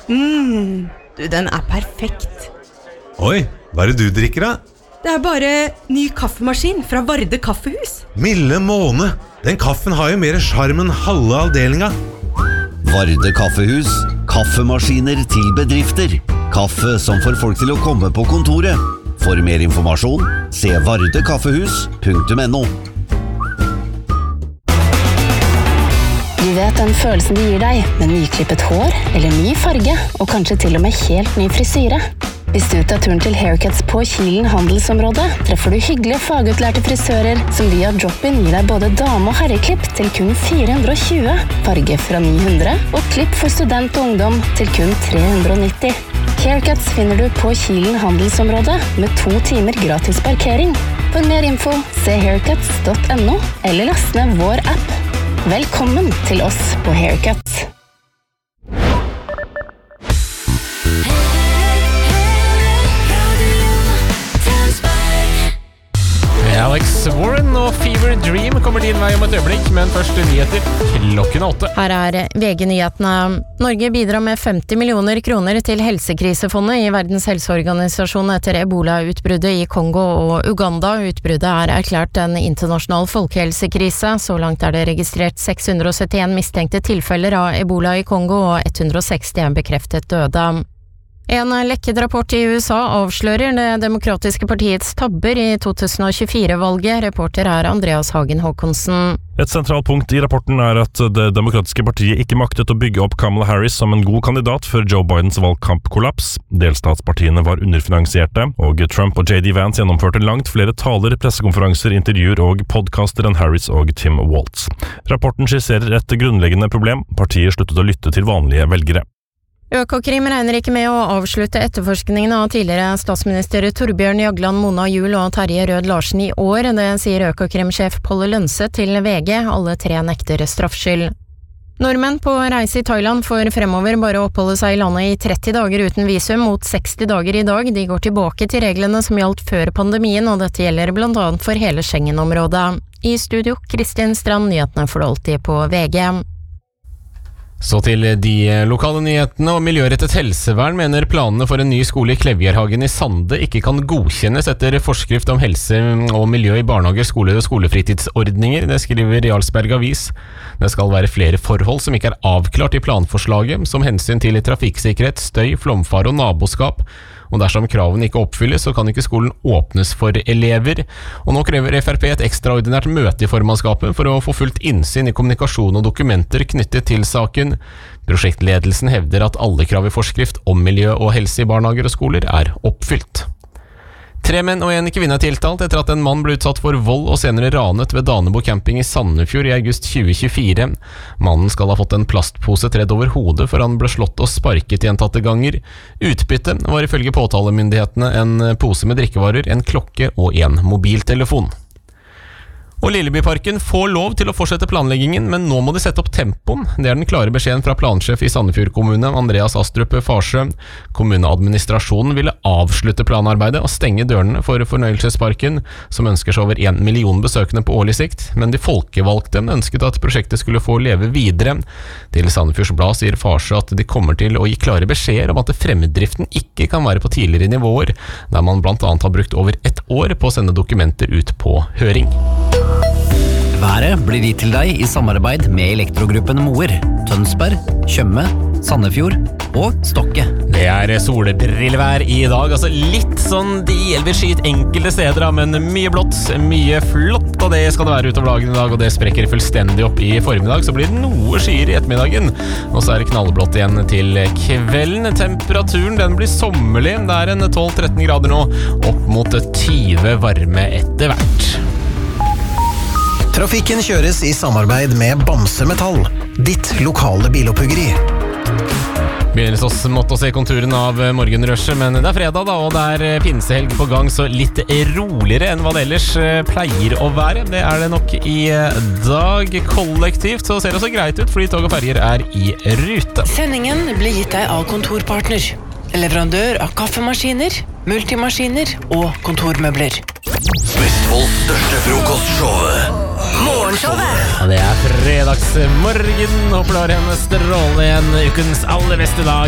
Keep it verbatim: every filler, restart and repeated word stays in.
Mm, du, den er perfekt. Oi, hva er det du drikker da? Det er bare ny kaffemaskin fra Varde Kaffehus. Milde måne, den kaffen har jo mer charm enn halve avdelinga. Varde Kaffehus, kaffemaskiner til bedrifter. Kaffe som får folk til å komme på kontoret. For mer informasjon, se vardekaffehus punktum no. Du vet den følelsen det gir deg med nyklippet hår eller ny farge, og kanskje til og med helt ny frisyre. Hvis du tar turen til Haircuts på Kilen handelsområdet, treffer du hyggelige fagutlærte frisører som via drop-in gir deg både dame- og herreklipp til kun fire hundre og tjue, farge fra ni hundre og klipp for student og ungdom til kun tre hundre og nitti. Haircuts finner du på Kilen handelsområdet med to timer gratis parkering. For mer info, se haircuts punktum no eller last ned vår app. Velkommen til oss på Haircuts. Alex Warren og Fever Dream kommer din vei om et øyeblikk, men først nyheter klokken åtte. Her er V G-nyhetene. Norge bidrar med femti millioner kroner til helsekrisefondet i Verdens helseorganisasjon etter Ebola-utbruddet i Kongo og Uganda. Utbruddet er erklært en internasjonal folkehelsekrise. Så langt er det registrert seks hundre og syttien mistenkte tilfeller av Ebola i Kongo og ett hundre og seksti bekreftet døde. En lekket rapport i U S A avslører det demokratiske partiets tabber i to tusen og tjuefire-valget. Reporter er Andreas Hagen Håkonsen. Et sentralt punkt i rapporten er at det demokratiske partiet ikke maktet å bygge opp Kamala Harris som en god kandidat før Joe Bidens valgkampkollaps. Delstatspartiene var underfinansierte, og Trump og J D Vance gjennomførte langt flere taler, pressekonferanser, intervjuer og podcaster enn Harris og Tim Walz. Rapporten skisserer et grunnleggende problem. Partiet sluttet å lytte til vanlige velgere. Økokrim regner ikke med å avslutte etterforskningen av tidligere statsminister Torbjørn Jagland, Mona Juel og Terje Rød Larsen i år. Det sier Økokrim-sjef Palle Lønse til V G. Alle tre nekter straffskyld. Nordmenn på reise i Thailand får fremover bare oppholde seg i landet i tretti dager uten visum mot seksti dager i dag. De går tilbake til reglene som gjaldt før pandemien, og dette gjelder blant annet for hele Schengen-området. I studio, Kristin Strand, nyhetene for alltid på V G. Så til de lokale nyhetene, og Miljørettet helsevern mener planene for en ny skole i Klevjerhagen i Sande ikke kan godkjennes etter forskrift om helse og miljø i barnehager, skole og skolefritidsordninger. Det skriver Jarlsberg Avis. Det skal være flere forhold som ikke er avklart i planforslaget, som hensyn til trafikksikkerhet, støy, flomfare og naboskap. Og dersom kravene ikke oppfylles, så kan ikke skolen åpnes for elever. Og nå krever F R P et ekstraordinært møte i formannskapet for å få fullt innsyn i kommunikasjon og dokumenter knyttet til saken. Prosjektledelsen hevder at alle krav i forskrift om miljø og helse i barnehager og skoler er oppfylt. Tre menn og en kvinne er tiltalt etter at en mann ble utsatt for vold og senere ranet ved Danebo camping i Sandefjord i august tjue tjuefire. Mannen skal ha fått en plastpose tredd over hodet for han ble slått og sparket gjentatte ganger. Utbytte var ifølge påtalemyndighetene en pose med drikkevarer, en klokke og en mobiltelefon. Og Lillebyparken får lov til å fortsette planleggingen, men nå må de sette opp tempoen. Det er den klare beskjeden fra plansjef i Sandefjord kommune, Andreas Astrup Farsø. Kommuneadministrasjonen ville avslutte planarbeidet og stenge dørene for fornøyelsesparken, som ønsker seg over en million besøkende på årlig sikt, men de folkevalgte ønsket at prosjektet skulle få leve videre. Til Sandefjords Blad sier Farsø at de kommer til å gi klare beskjeder om at fremdriften ikke kan være på tidligere nivåer, der man blant annet har brukt over ett år på å sende dokumenter ut på høring. Været blir gitt til deg i samarbeid med Elektrogruppen Moer, Tønsberg, Tjøme, Sandefjord og Stokke. Det er solbrillevær i dag, altså litt sånn delvis skyet enkelte steder, men mye blått, mye flott, og det skal det være utover dagen i dag, og det sprekker fullstendig opp i formiddag, så blir det noe skyer i ettermiddagen, og så er det knallblått igjen til kvelden. Temperaturen den blir sommerlig, det er en tolv til tretten grader nå, opp mot tyve varme etter hvert. Trafikken kjøres i samarbeid med Bamse Metall, ditt lokale bilopphuggeri. Begynner så smått å se konturen av morgenrushet, men det er fredag da, og det er pinsehelg på gang, så litt roligere enn hva det ellers pleier å være. Det er det nok i dag. Kollektivt så ser det så greit ut, fordi tog og ferger er i rute. Sendingen blir gitt deg av Kontorpartner, leverandør av kaffemaskiner, multimaskiner og kontormøbler. Vestfolds største frokostshow. Morgenshowet. Ja, det er fredagsmorgen, håper du har en strålende ukens aller beste dag.